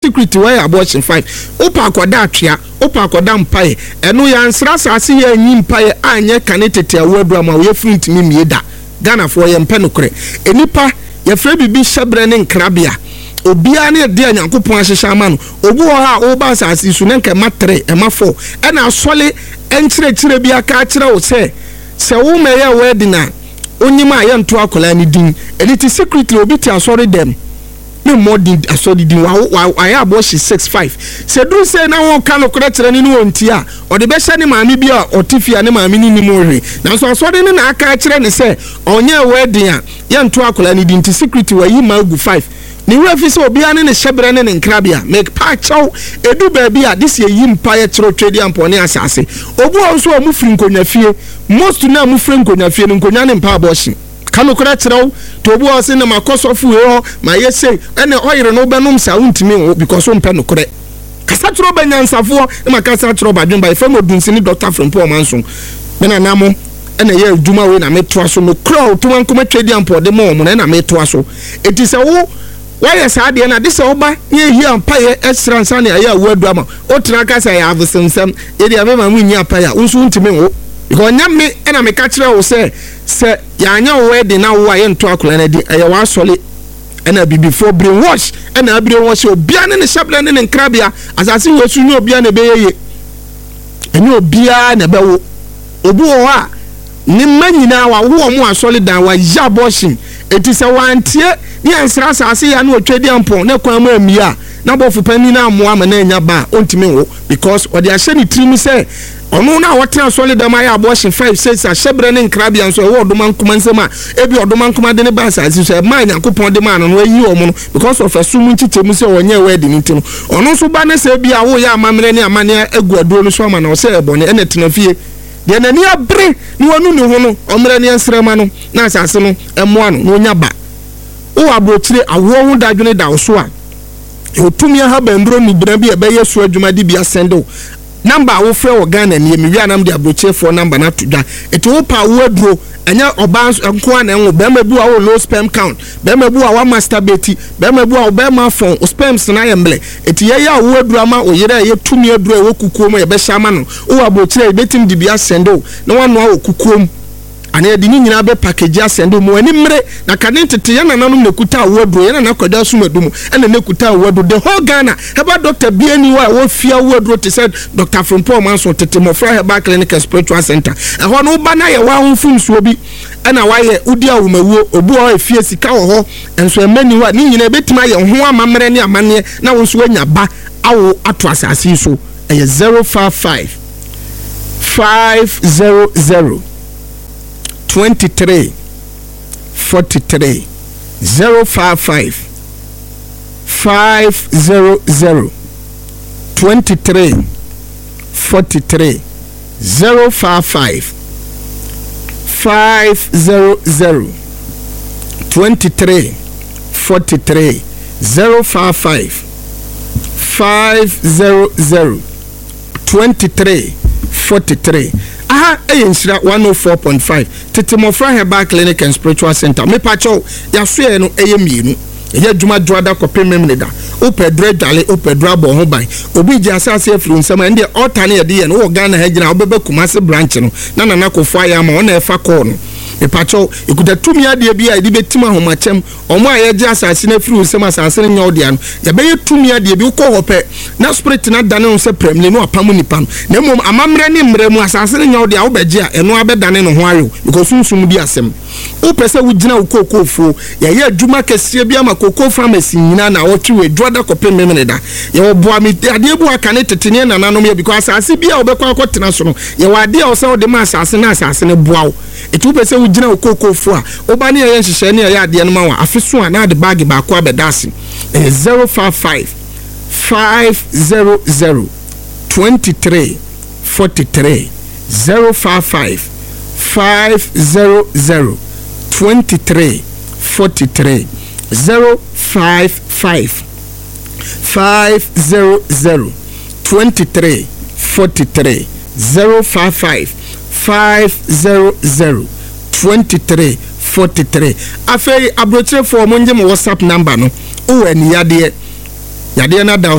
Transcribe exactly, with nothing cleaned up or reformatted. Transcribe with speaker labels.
Speaker 1: secret why abortion five opa akoda atwea opa akoda mpae eno ya nsra asase ya nyi mpae anye kanetete awadu ama we fruntimi mieda Ghana for ye mpe nokre enipa ye fre bibi hyebre ne nkrabia obia ne de Nyankopon ahyehya ama no obu ho ha oba asase su ne nka matre e ma four e na asole enkyire kyire bia ka kyire wo se se wo meye wedding na onyima ye nto akola ni din eliti secretly obi ti asori dem me modin asori din wa aya abortion six five se do say na won ka no kore kyire ni no nti a o de be hye ne maami bia otifia ne maami ni ni mo hwe na so asori ne na aka kyire ne se onye wedding a ye nto akola ni din ti secretly wa yi magu five ni refi so obi ane ne hyebre ne nkrabia make pa chaw edu baabi a this ye yimpa ye kyero twedi ampone asase obu onso o mu firi nkonya fie most na mu firi nkonya fie nkonya ne mpa abortion kanu kora kyerɛw to obu o se na makosofu we ho ma ye say ene oyire no benum sa untimi because o mpa no kore kasa kyero banyansafo na makasa kyero badwen ba ifem odunsini doctor from Paul Manson bena namo ene ye adwuma we na metoa so no kro to wankoma twedi ampode mo mo na metoa so eti se wo why say ade na this oba ye hi ampaye esra nsa ne aya wadu ama o tira ka say ya avsensem ye dia me ma mu nyi ampaye unsu ntime wo because nyame ena me ka kire wo say say ya anya wedding na wo aye nto akola na di aya wa sole ena bibi for brain wash ena brain wash obia ne ne shabla ne nkrabia asase wo su ne obia ne beyeye eni obia na bewo obu wo a ni manyina wa wo mo asole dan wa ya abortion eti se wantie ni ansra asase ya na otwedi ampon na kwan ma amia na bofu pani na amoa ma na anya ba ontimi wo because odi ahye ni trim se ono na wotra solid am ya abortion five six a hyebre ne nkrabia nso wo odoma nkoma nsema ebi odoma nkoma de ne ba asase so e ma Nyankopon de ma no no ayi omo no because of asum nchichemu se wonye wedding ntino ono so ba ne se bia wo ya amamre ne amane agu aduo no so ama na o se ebone ene tena fie de na ni abre ni wonu ne ho no omre ne nsrema no na asase no emoa no no nya ba o abrochire awo hu dadwene da so a otumi ha bandro ni bra bi e be yesu adwuma di bia sendo number wo frɛ wo Ghana ni mi wi anam de abrochire for number na tudwa eto wo pa wo aduro anya oba nko na enwo be ma bu a wo low sperm count be ma bu a wa masturbate be ma bu a be ma fon sperms na yemble eti ye ya wo aduro ama o yere ye tumi aduro e wo kukuo mo ye be hyama no wo abrochire e betim di bia sendo na wano a wo kukuo ane di ni nyina be package asendo mo ani mre na kane tete yana nanum ne kuta awadu yana na kwada sumadum ene ne kuta awadu the whole Ghana heba doctor biani wa wo fia awadu te said Doctor from Paul Manson tete mo fra heba clinic and spiritual center e ho no ba na ye wa honfum so bi ena wa ye udi awumawuo obu o efie sika wo ho enso emani wa ni nyina betima ye ho amamre ne amane na wo so anya ba awo ato asase so e zero five five five zero zero twenty-three forty-three zero five five five zero zero twenty-three forty-three zero five five five zero zero twenty-three forty-three zero five five five zero zero twenty-three forty-three. Aha eyensira one oh four point five tete mofra heba clinic and spiritual center me pacho ya so no eye mienu eye djuma dwada kopemem ne da opedre dale opedra bo ho ban obi ji asase afru nsama ende altar ne ye de no wo Ghana ha gina obebe Kumasi branch no na nana kofo aya ma ona efa call no e pacho ikuda tumi ade bia ide betima homachem omo aye ji asase na afru nsama asase nya odia no ya be tumi ade bi ko hope na spirit na dane on se premle no apamu nipa na mom amamre ne mre mu asase nya odia wo beje a eno abedane no ho ayo because sunsum di asem o pese wo gina wo kokofo ya ye adwuma kese bia ma koko pharmacy nyina na wotwe we dwada kopem memene da ye wo boa mi ade bu aka ne tetene na nanom ye because asase bia obekwa akotena so no ye wade o se wo de ma asase na asase ne boa wo etu pese wo gina wo kokofo a oba ne ye nhihye ne ye ade no ma wa afeso a na de bag ba ko abedase zero five five five zero zero twenty-three forty-three zero five five five zero zero twenty-three forty-three zero five five five zero zero twenty-three forty-three zero five five five zero zero twenty-three forty-three. Afei abrochire for monje mo WhatsApp number no o eni yade yade na da